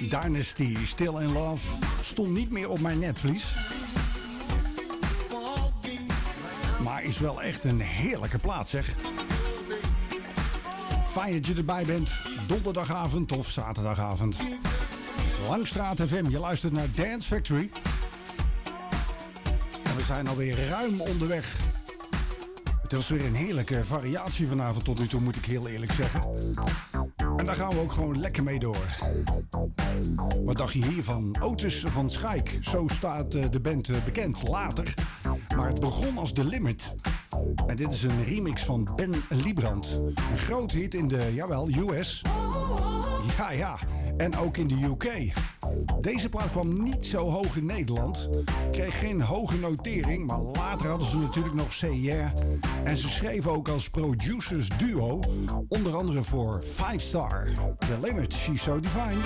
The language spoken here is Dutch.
Dynasty, Still in Love, stond niet meer op mijn netvlies. Maar is wel echt een heerlijke plaat, zeg. Fijn dat je erbij bent, donderdagavond of zaterdagavond. Langstraat FM, je luistert naar Dance Factory. En we zijn alweer ruim onderweg. Het was weer een heerlijke variatie vanavond tot nu toe, moet ik heel eerlijk zeggen. En daar gaan we ook gewoon lekker mee door. Wat dacht je hiervan? Otis van Schaik, zo staat de band bekend later. Maar het begon als The Limit. En dit is een remix van Ben Liebrand. Een groot hit in de, jawel, US. Ja, en ook in de UK. Deze plaat kwam niet zo hoog in Nederland. Kreeg geen hoge notering, maar later hadden ze natuurlijk nog Say Yeah. En ze schreven ook als producers duo, onder andere voor 5 Star. The Limit, She's So Divine.